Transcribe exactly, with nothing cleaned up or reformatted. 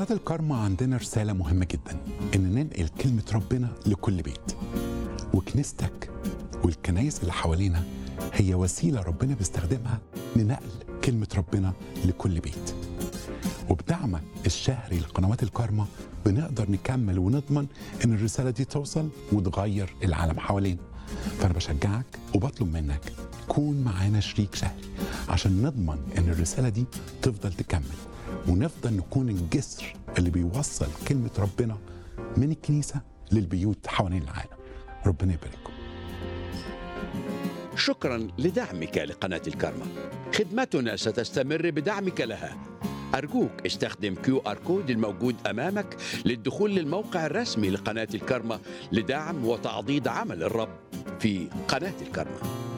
قناة الكارما عندنا رسالة مهمة جدا، إن ننقل كلمة ربنا لكل بيت. وكنيستك والكنايس اللي حوالينا هي وسيلة ربنا بيستخدمها لنقل كلمة ربنا لكل بيت. وبدعمك الشهري لقنوات الكارما بنقدر نكمل ونضمن إن الرسالة دي توصل وتغير العالم حوالينا. فأنا بشجعك وبطلب منك كون معانا شريك شهري عشان نضمن إن الرسالة دي تفضل تكمل، ونفضل نكون الجسر اللي بيوصل كلمة ربنا من الكنيسة للبيوت حوالين العالم. ربنا يبارككم. شكرا لدعمك لقناة الكارما. خدمتنا ستستمر بدعمك لها. أرجوك استخدم كيو آر كود الموجود أمامك للدخول للموقع الرسمي لقناة الكارما لدعم وتعضيد عمل الرب في قناة الكارما.